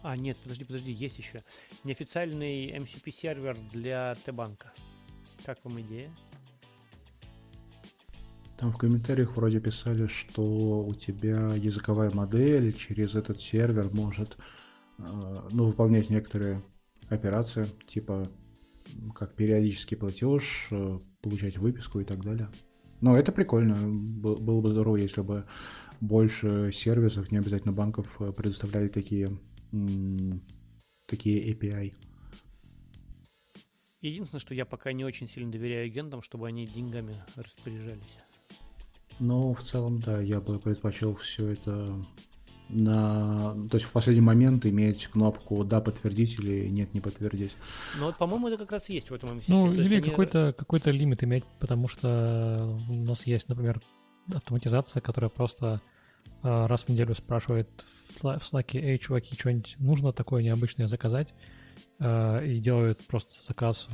Нет, подожди, есть еще. Неофициальный MCP-сервер для Т-банка. Как вам идея? Там в комментариях вроде писали, что у тебя языковая модель через этот сервер может выполнять некоторые операции, типа как периодический платеж, получать выписку и так далее. Но это прикольно. Было бы здорово, если бы больше сервисов, не обязательно банков, предоставляли такие API. Единственное, что я пока не очень сильно доверяю агентам, чтобы они деньгами распоряжались. Но в целом, да, я бы предпочел все это то есть в последний момент иметь кнопку «да, подтвердить» или «нет, не подтвердить». Ну вот, по-моему, это как раз есть в этом MCP. Ну, или какой-то лимит иметь, потому что у нас есть, например, автоматизация, которая просто раз в неделю спрашивает в Slack: «Эй, чуваки, что-нибудь нужно такое необычное заказать?» И делают просто заказ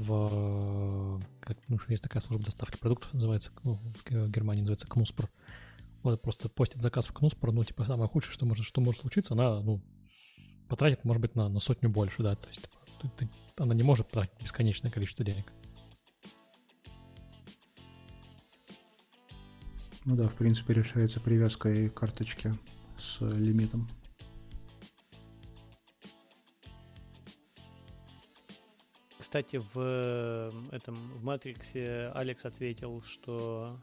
есть такая служба доставки продуктов, называется, в Германии называется Кнуспер. Вот просто постит заказ в Кнуспер, самое худшее, что может случиться, она, потратит, может быть, на сотню больше, да, то есть она не может тратить бесконечное количество денег. Ну да, в принципе, решается привязкой карточки с лимитом. Кстати, в Матриксе Алекс ответил, что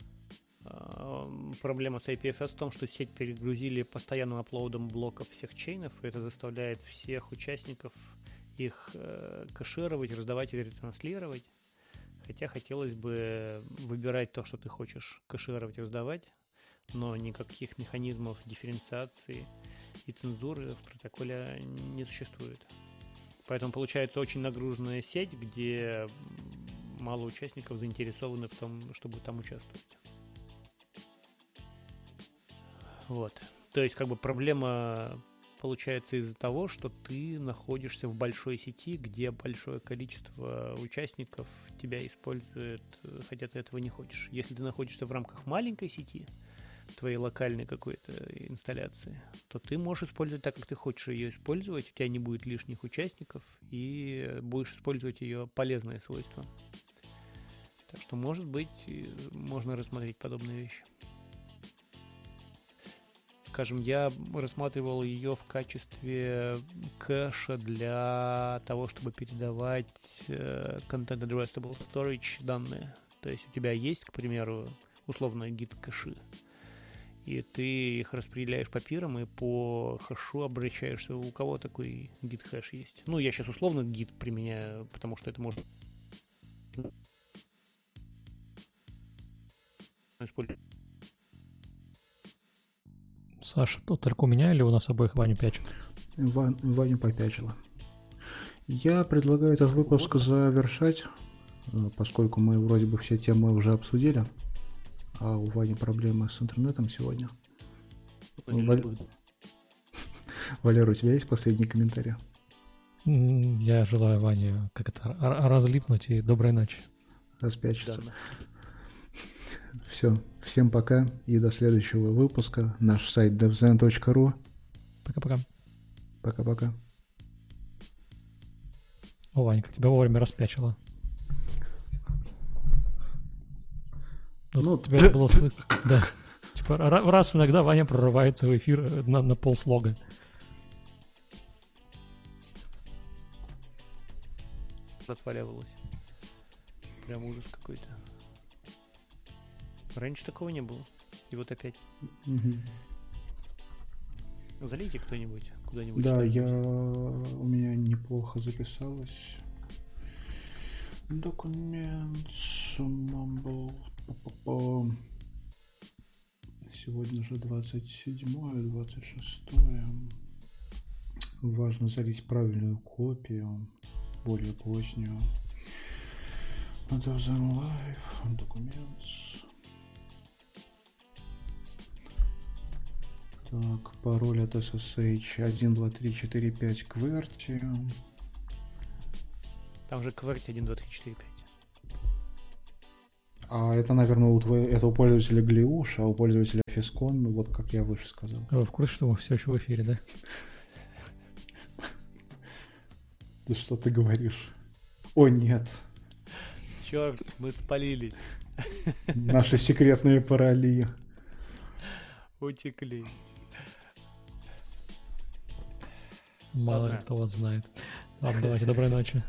проблема с IPFS в том, что сеть перегрузили постоянным аплодом блоков всех чейнов, и это заставляет всех участников их кэшировать, раздавать и ретранслировать. Хотя хотелось бы выбирать то, что ты хочешь кэшировать и раздавать, но никаких механизмов дифференциации и цензуры в протоколе не существует. Поэтому получается очень нагруженная сеть, где мало участников заинтересованы в том, чтобы там участвовать. Вот. То есть проблема получается из-за того, что ты находишься в большой сети, где большое количество участников тебя использует, хотя ты этого не хочешь. Если ты находишься в рамках маленькой сети, твоей локальной какой-то инсталляции, то ты можешь использовать так, как ты хочешь ее использовать, у тебя не будет лишних участников, и будешь использовать ее полезные свойства. Так что, может быть, можно рассмотреть подобные вещи. Скажем, я рассматривал ее в качестве кэша для того, чтобы передавать Content Addressable Storage данные. То есть у тебя есть, к примеру, условно git-кэши, и ты их распределяешь по пирам и по хэшу обращаешься. У кого такой git-хэш есть? Я сейчас условно git применяю, потому что это можно использовать. Саша, тут только у меня или у нас обоих Ваню пячет? Ваню попячила. Я предлагаю этот выпуск завершать, поскольку мы вроде бы все темы уже обсудили, а у Вани проблемы с интернетом сегодня. Валера, у тебя есть последний комментарий? Я желаю Ване разлипнуть и доброй ночи. Распячиться. Да. Все, всем пока и до следующего выпуска. Наш сайт devzen.ru. Пока-пока. Пока-пока. О, Вань, как тебя вовремя распячило. Тебя было слышно. Да. Раз иногда Ваня прорывается в эфир на полслога. Отваливалось. Прям ужас какой-то. Раньше такого не было. И вот опять. Угу. Залейте кто-нибудь куда-нибудь. Да, у меня неплохо записалось. Документ. Mumble. Сегодня же 27-е, 26-е. Важно залить правильную копию, более позднюю. Devzen Live, документ. Так, пароль от SSH 12345 QWERTY. Там же QWERTY 12345. А это, наверное, у пользователя Глиуш, а у пользователя Фискон, вот как я выше сказал. Вы в курсе, что мы все еще в эфире, да? Да что ты говоришь? О, нет. Черт, мы спалились. Наши секретные пароли. Утекли. Мало Ладно. кто вас знает. Ладно, давайте, доброй ночи.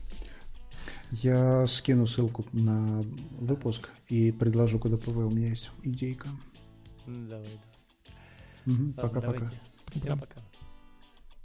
Я скину ссылку на выпуск и предложу КДПВ. У меня есть идейка. Давай. Мгм, Ладно, Пока-пока. давайте. Всем пока.